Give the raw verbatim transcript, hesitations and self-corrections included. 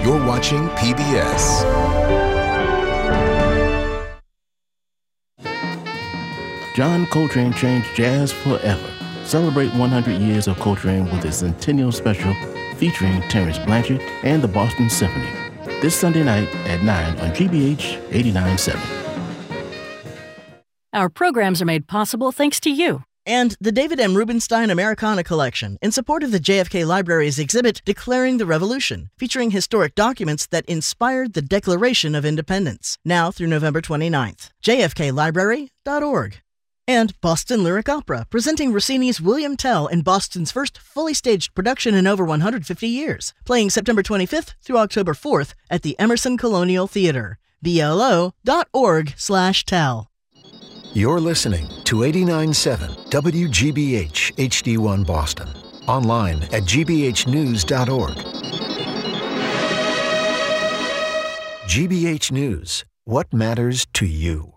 You're watching P B S. John Coltrane changed jazz forever. Celebrate one hundred years of Coltrane with a Centennial Special featuring Terence Blanchard and the Boston Symphony. This Sunday night at nine on G B H eighty-nine point seven. Our programs are made possible thanks to you. And the David M. Rubenstein Americana Collection, in support of the J F K Library's exhibit Declaring the Revolution, featuring historic documents that inspired the Declaration of Independence, now through November twenty-ninth. J F K library dot org. And Boston Lyric Opera, presenting Rossini's William Tell in Boston's first fully staged production in over one hundred fifty years, playing September twenty-fifth through October fourth at the Emerson Colonial Theater. B L O dot org slash tell. You're listening to eighty-nine point seven W G B H H D one Boston. Online at G B H news dot org. G B H News. What matters to you?